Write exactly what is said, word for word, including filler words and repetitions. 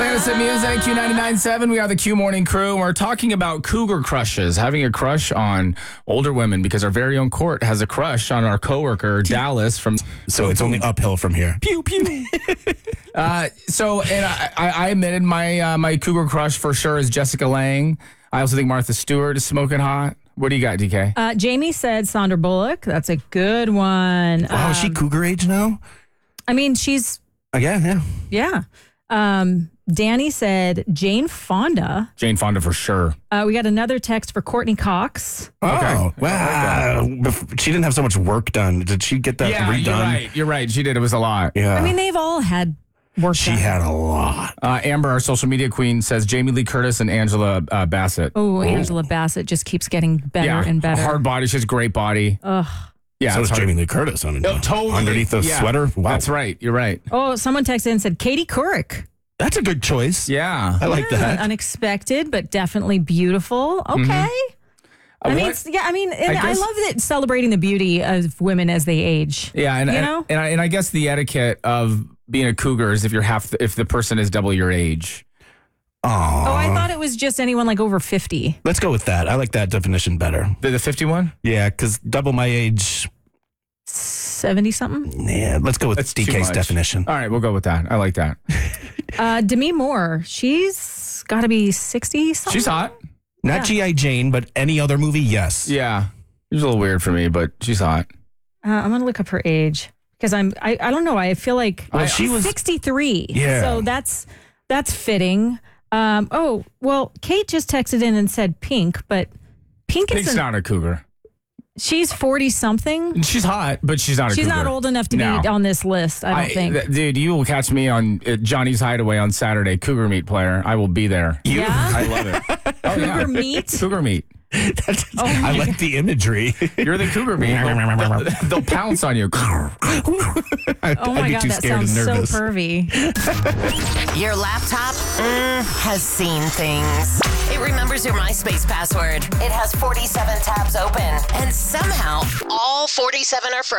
Atlantis at Music, Q ninety-nine point seven. We are the Q Morning Crew. We're talking about cougar crushes, having a crush on older women, because our very own Court has a crush on our coworker, Dallas, from... So it's only uphill from here. Pew, pew. uh, so, and I, I, I admitted my uh, my cougar crush for sure is Jessica Lange. I also think Martha Stewart is smoking hot. What do you got, D K? Uh, Jamie said Sandra Bullock. That's a good one. Oh, um, is she cougar age now? I mean, she's... Uh, yeah, yeah. Yeah. Um, Danny said Jane Fonda. Jane Fonda for sure. Uh, we got another text for Courtney Cox. Oh, Okay. wow. Bef- She didn't have so much work done. Did she get that Yeah, redone? you're right. You're right. She did. It was a lot. Yeah. I mean, they've all had work she done. had a lot. Uh, Amber, our social media queen, says Jamie Lee Curtis and Angela uh, Bassett. Oh, Angela Bassett just keeps getting better yeah, and better. hard body. She has great body. Ugh. Yeah, so it's is hard. Jamie Lee Curtis on it. Oh, totally. Underneath the Yeah. sweater. Wow. That's right. You're right. Oh, someone texted and said Katie Couric. That's a good choice. Yeah. I like Yeah, that. Unexpected, but definitely beautiful. Okay. Uh, I mean, what- it's, yeah. I mean, and I, guess- love that celebrating the beauty of women as they age. Yeah, and You and, know? and, I, and I guess the etiquette of being a cougar is if you're half, the, if the person is double your age. Aw. Oh, I thought it was just anyone like over fifty. Let's go with that. I like that definition better. The, the fifty-one? Yeah, because double my age. seventy something. Yeah, let's go with That's too D K's much. definition. All right, we'll go with that. I like that. Uh, Demi Moore. She's got to be sixty something. She's hot. Not Yeah. G I. Jane, but any other movie, yes. Yeah. It was a little weird for me, but she's hot. Uh, I'm going to look up her age because I'm, I, I don't know. I feel like Well, she was- sixty-three. Yeah. So that's, that's fitting. Um, oh, well, Kate just texted in and said Pink, but Pink Pink's isn't, not a cougar. she's forty something. She's hot, but she's not a She's cougar. not old enough to No. be on this list, I don't think. th- dude, you will catch me on uh, Johnny's Hideaway on Saturday. Cougar meat player. I will be there. You? Yeah? I love it. Oh, yeah. Cougar meat? Cougar meat. That's- Oh, I like the imagery. You're the cougar meat. They'll, they'll, they'll pounce on you. I, Oh my I'd be God, too that scared and sounds so nervous. pervy. Your laptop mm, has seen things. It remembers your MySpace password. It has forty-seven tabs open. And somehow, all forty-seven are frozen.